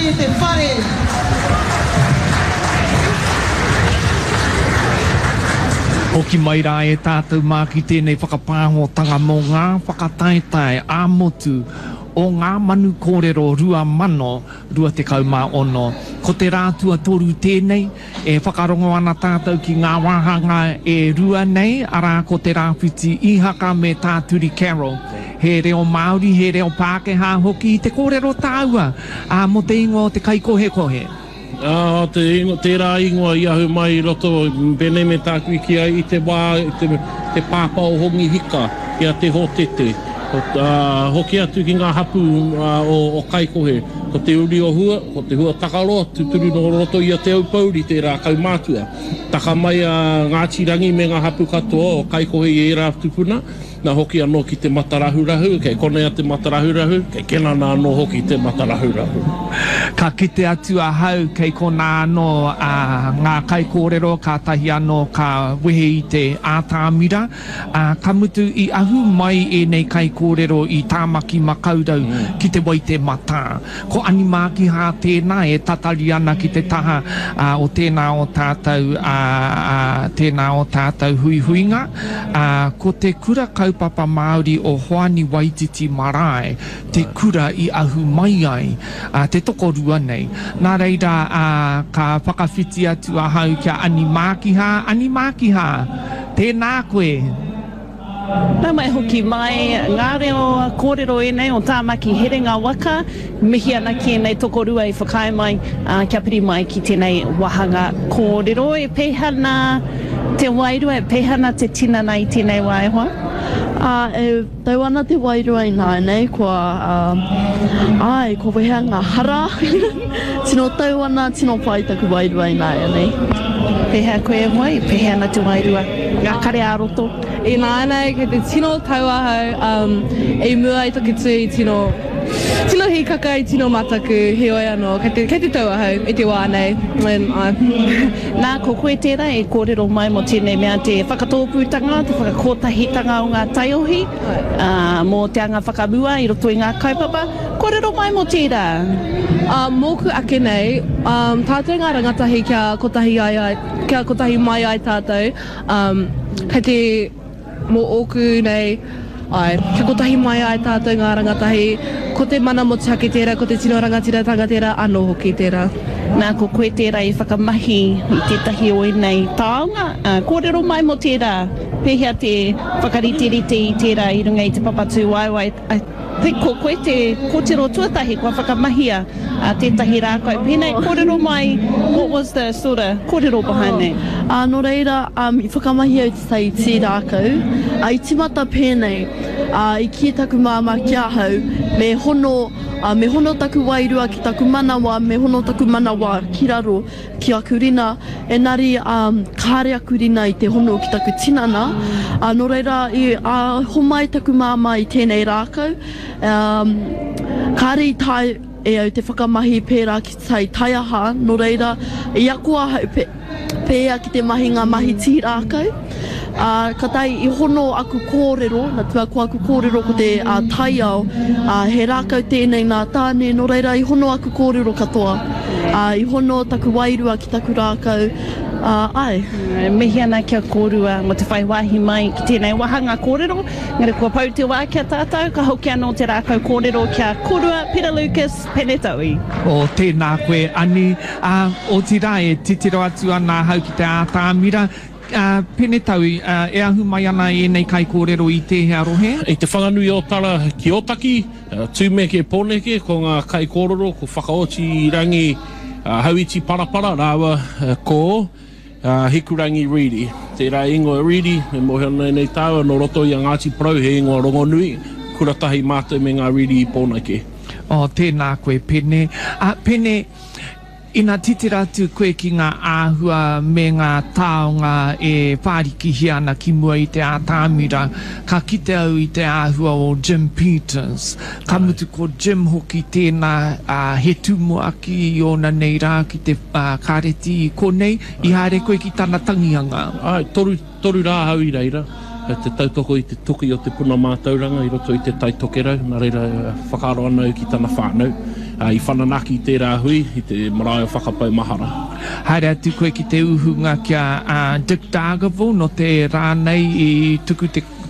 te te whare. Hoki mai rā e tātou mā ki tēnei whakapāhotanga mō ngā whakataetai ā-motu o ngā manu kōrero rua mano, rua te kaumā ono. Ko te rātua toru tēnei, e whakarongo ana tātou ki ngā wāhanga e rua nei, arā ko te rāwhiti ihaka me tāturi Carol. He reo Māori, he reo Pākehā hoki, te kōrero tāua, mo te ingo te kaikohe-kohe. Tērā ingoa i ahu mai roto, pene me tāku ki ai i te wā, te pāpao hongi hika, kia te hōtete. Hoki atu ki ngā hapu o kaikohe, ko te uri o hua, ko te hua takaloa, tuturu no roto i a te au pauri, tērā kaumātua. Taka mai Ngāti Rangi me ngā hapu katoa o kaikohe i e rā tupuna, nā hoki anō ki te matarahurahu, kei konea te matarahurahu, kei kenana anō hoki te matarahurahu. Ka kite atu a hau kei kona anō ngā kaikōrero, ka tahi anō ka wehe i te ātāmira. Ka mutu i ahu mai e nei kaikōrero i tāmaki makaurau ki te waite mata. Ko animāki hā tēnā e tatari ana ki te taha o tēnā o tātou, tēnā o tātou huihuinga. Ko te kura kaupapa Māori o Hoani Waititi Marae, te kura i ahu mai ai, te toko rua nei. Nā reira, ka whakawhiti atu a hau kia Animākiha, tēnā koe. Nā mai hoki mai, ngā reo kōrero e nei o tāmaki here ngā waka, mihi ana ki nei toko rua i whakae mai, kia piri mai ki tēnei wahanga kōrero e pehana te wairua, e pehana te tinana i tēnei waihoa. E tau ana te wairua i nāi nei, ko wehea ngā hara, tino tau ana, tino pai taku wairua i nāi nei. Pehea koe mai, pehea ana te wairua, ngā kare āroto. I nāi nei, kei te tino tau ahau, e mua i toki tui tino hi kaka i tino mataku, he oi anō, kei te tau ahau, i te wā nei. Nā ko koe tērā e kōrero mai mo tēnei mea te whakatōpūtanga, te whakakotahitanga o ngā taiohi, mō te anga whakamua i roto i ngā kaupapa, kōrero mai mo tērā. Mōku ake nei, tātou ngā rangatahi kia kotahi mai ai tātou, kei te mō oku nei, kia kotahi mai ai tātou ngā rangatahi, ko te mana mo te hake tērā, ko te tino rangatira tanga tērā, anō hoki tērā. Nā ko koe tērā i whakamahi i tētahi o nei taonga, kōrero mai mo tērā, pehea te whakaritirite i tērā i runga i te papatū waiwai, ko koe te kōtero tuatahi, kua whakamahia tētahi rākau. Pēnei, kōrero mai, what was the sort of kōrero behind that? Nō reira, i whakamahia i te tai tī rākau, i timata pēnei, i ki taku māma ki ahau, me hono taku wairua ki taku manawa, me hono taku manawa ki raro ki aku rina, e nari kāre aku rina i te hono ki taku tinana. Nō reira, homai taku māma i tēnei rākau, kāre i tai e au te whakamahi pērā ki tai taiaha, nō reira, i aku ahau pēa ki te mahi ngā mahi tī rākau. Ka tai i hono aku kōrero, nā tua ko aku kōrero ko te taiao, he rākau tēnei nā tāne, nō reira i hono aku kōrero katoa, i hono taku wairua ki taku rākau, Mihi ana kia kōrua mo te whai wahi mai ki tēnei wahanga kōrero, ngare kua pau te wā kia tātou, ka hoki anō te rākau kōrero kia kōrua, Peter Lucas, Penetaui. O tēnā koe, Ani, o tira e titiro atu ana hau ki te ātāmira, Penetaui, e ahu mai ana e nei kai kōrero i te hea rohe? I te whanganui o tara ki Otaki, tūmeke pōneke, ko ngā kai kōrero, ko whakaoti i rangi hauiti parapara, rāwa ko Hikurangi Riri. Tērā ingoa Riri, me mohe ana nei tāua, no roto i a Ngāti Parau, he ingoa Rongonui, kuratahi mātou me ngā Riri i pōneke. O, tēnā koe, Pene. Pene, ina titira atu koe ki ngā āhua me ngā taonga e whārikihi ana ki mua i te ātāmira, ka kite au i te āhua o Jim Peters. Ka mutu ko Jim hoki tēnā he tumu aki i ona nei rā ki te kāreti i konei, i haere koe ki tāna tangianga. Toru rā hau i reira. Te tautoko i te tuki o te puna mātauranga i roto i te taitokera, nā reira whakaaro ana ki tāna whānau. I whananaki tērā hui i te marae whakapai mahara. Haere atu koe ki te uhunga kia Dick Dargaville no te rānei I tuku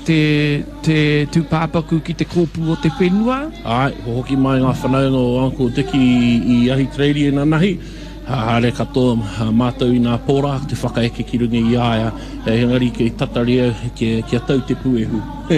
te tūpāpaku ki te kōpū o te whenua. Ai, hoki mai ngā whanaunga o Uncle Dickie I ahi treiri e nanahi. Haere katoa mātou I ngā pōra, te whakaeke ki runga I aia. Engari ke tatari kia tau te puehu.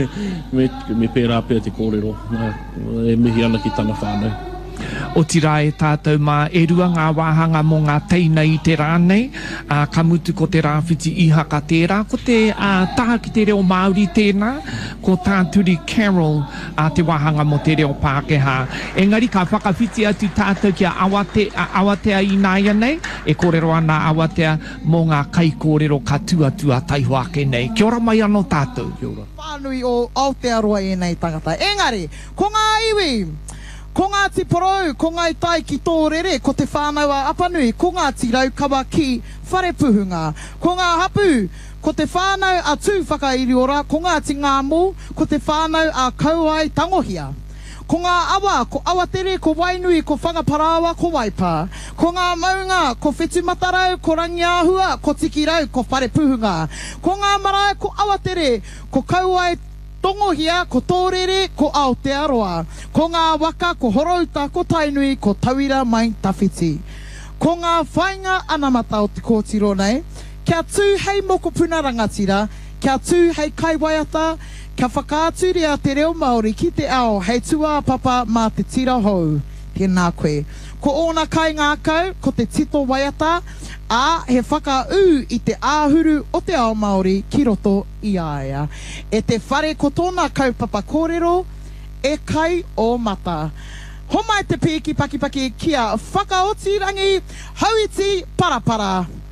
me pērā pēr te kōrero. E mihi ana ki tana whānau. O tira e tātou mā e rua ngā wāhanga mō ngā teina I te rānei, ka mutu ko te rāwhiti ihaka tērā, ko te taha ki te reo Māori tēnā, ko tāturi Carol te wāhanga mō te reo Pākehā. Engari ka whakawhiti atu tātou kia awatea I nāia nei, e kōrero ana awatea mō ngā kaikōrero ka tuatua taihoake nei. Kia ora mai anō tātou. Kia ora. Whānui o Aotearoa e nei tangata. Engari, ko ngā iwi, ko ngā tiporou, ko ngā tai ki tōrere, ko te whānau a Apanui, ko ngā tirau kawa ki wharepuhunga, ko ngā hapu, ko te whānau a tū whakairiora, ko ngā ti ngā mō, ko te whānau a kauai tangohia. Ko ngā awa, ko awatere, ko wainui, ko whangaparawa, ko waipa. Ko ngā maunga, ko whetumatarau, ko rangiahua, ko tikirau, ko wharepuhunga. Ko ngā marae, ko awatere, ko kauai tongohia, ko tōrere, ko Aotearoa. Ko ngā waka, ko horauta, ko tainui, ko tauira mai tawhiti. Ko ngā whainga anamata o te kōtiro nei, kia tū hei moko puna rangatira, kia tū hei kaiwaiata, kia whakaaturia te reo Māori ki te ao, hei tua papa mā te tira hou. Tēnā koe. Ko ōna kai ngā kau, ko te tito waiata, he whakau I te āhuru o te ao Māori ki roto I aia. E te whare ko tōna kaupapa kōrero, e kai o mata. Homai te piki paki kia whakaoti rangi, hauiti parapara.